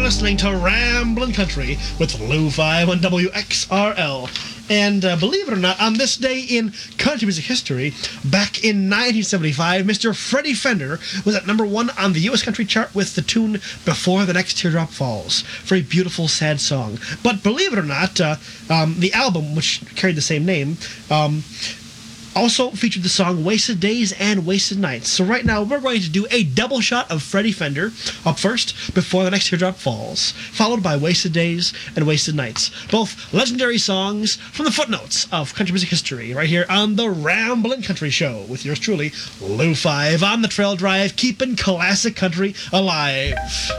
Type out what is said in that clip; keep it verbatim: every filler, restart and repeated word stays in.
listening to Ramblin' Country with Lou five on W X R L. And uh, believe it or not, on this day in country music history, back in nineteen seventy-five, Mister Freddie Fender was at number one on the U S country chart with the tune Before the Next Teardrop Falls. Very beautiful, sad song. But believe it or not, uh, um, the album, which carried the same name, um, also featured the song Wasted Days and Wasted Nights. So right now we're going to do a double shot of Freddie Fender up first, Before the Next Teardrop Falls, followed by Wasted Days and Wasted Nights. Both legendary songs from the footnotes of country music history, right here on the Ramblin' Country Show with yours truly, Lou five on the Trail Drive, keeping classic country alive.